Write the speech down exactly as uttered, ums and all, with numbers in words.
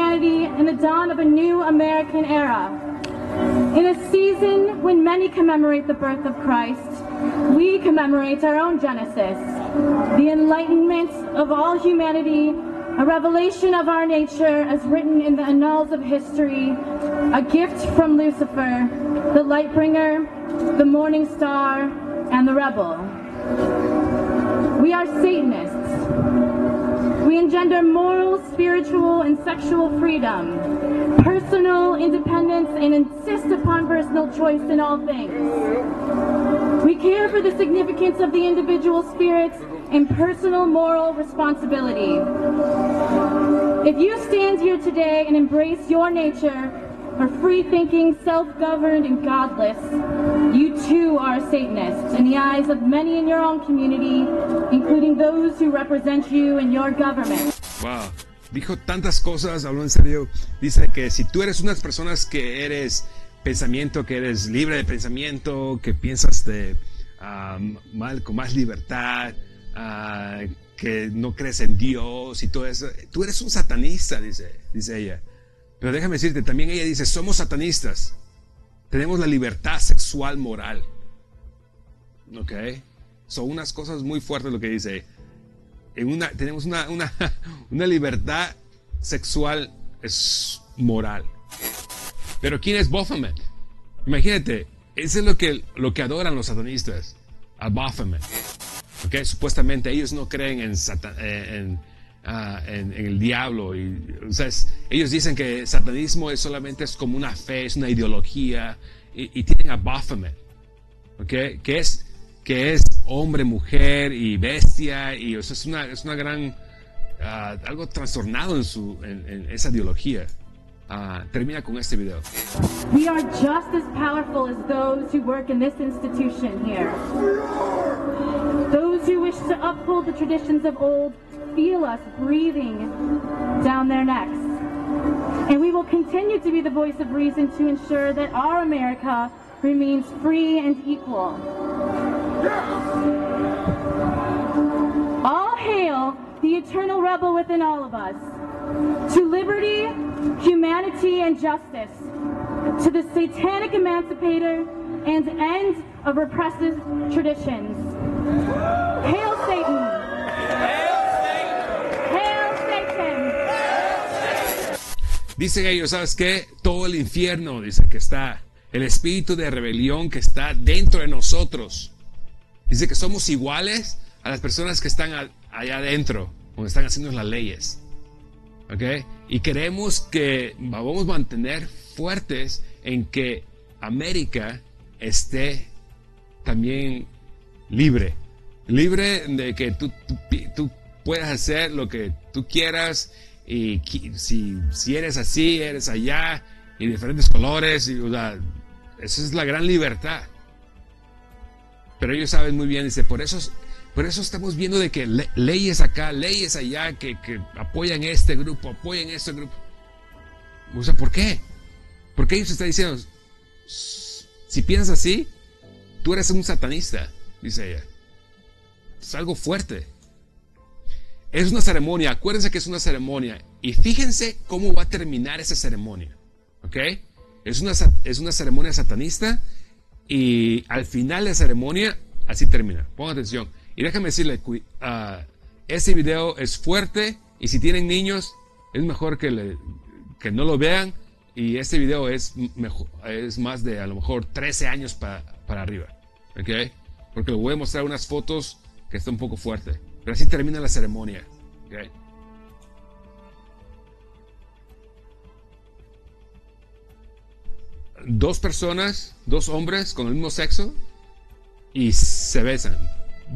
humanity in the dawn of a new American era. In a season when many commemorate the birth of Christ, we commemorate our own Genesis, the enlightenment of all humanity, a revelation of our nature as written in the annals of history, a gift from Lucifer, the light bringer, the morning star, and the rebel. We are Satanists. We engender moral, spiritual, and sexual freedom, personal independence, and insist upon personal choice in all things. We care for the significance of the individual spirit and personal moral responsibility. If you stand here today and embrace your nature, are free-thinking, self-governed, and godless, you too are a Satanist in the eyes of many in your own community, including those who represent you in your government. Wow, dijo tantas cosas, habló en serio. Dice que si tú eres unas personas que eres pensamiento, que eres libre de pensamiento, que piensas de uh, mal, con más libertad, uh, que no crees en Dios y todo eso, tú eres un satanista, dice, dice ella. Pero déjame decirte, también ella dice, somos satanistas. Tenemos la libertad sexual moral. ¿Ok? Son unas cosas muy fuertes lo que dice. En una, tenemos una, una, una libertad sexual es moral. Pero ¿quién es Baphomet? Imagínate, eso es lo que, lo que adoran los satanistas. A Baphomet. ¿Ok? Supuestamente ellos no creen en Satan, en Uh, en, en el diablo y, o sea, es, ellos dicen que el satanismo es solamente es como una fe, es una ideología y, y tienen a Baphomet, ¿okay? que es que es hombre, mujer y bestia y o sea, es una es una gran uh, algo trastornado en su en, en esa ideología. Uh, termina con este video. We are just as powerful as those who work in this institution here. Those who wish to uphold the traditions of old feel us breathing down their necks. And we will continue to be the voice of reason to ensure that our America remains free and equal. All hail the eternal rebel within all of us. To liberty, humanity, and justice. To the satanic emancipator and end of repressive traditions. Hail Satan! Dicen ellos, ¿sabes qué? Todo el infierno, dice que está, el espíritu de rebelión que está dentro de nosotros. Dice que somos iguales a las personas que están a, allá adentro, donde están haciendo las leyes. ¿Ok? Y queremos que vamos a mantener fuertes en que América esté también libre. Libre de que tú, tú, tú puedas hacer lo que tú quieras. Y si, si eres así, eres allá, y diferentes colores, y, o sea, esa es la gran libertad. Pero ellos saben muy bien, dice, por eso, por eso estamos viendo de que le, leyes acá, leyes allá, que, que apoyan este grupo, apoyan este grupo. O sea, ¿por qué? Porque ellos están diciendo, si piensas así, tú eres un satanista, dice ella. Es algo fuerte. Es una ceremonia, acuérdense que es una ceremonia. Y fíjense cómo va a terminar esa ceremonia. ¿Ok? Es una, es una ceremonia satanista. Y al final de la ceremonia, así termina. Pongan atención. Y déjame decirle, uh, ese video es fuerte. Y si tienen niños, es mejor que, le, que no lo vean. Y este video es, mejor, es más de a lo mejor trece años para, para arriba. ¿Ok? Porque les voy a mostrar unas fotos que están un poco fuertes. Pero así termina la ceremonia. Okay. Dos personas, dos hombres con el mismo sexo y se besan.